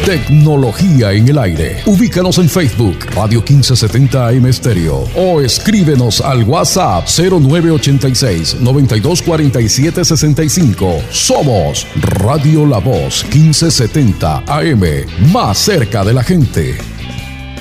Tecnología en el aire. Ubícanos en Facebook, Radio 1570 AM Estéreo, o escríbenos al WhatsApp 0986-924765. Somos Radio La Voz 1570 AM, más cerca de la gente.